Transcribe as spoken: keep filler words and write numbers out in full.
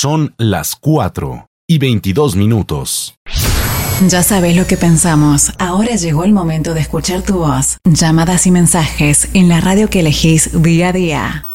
Son las cuatro y veintidós minutos. Ya sabes lo que pensamos. Ahora llegó el momento de escuchar tu voz. Llamadas y mensajes en la radio que elegís día a día.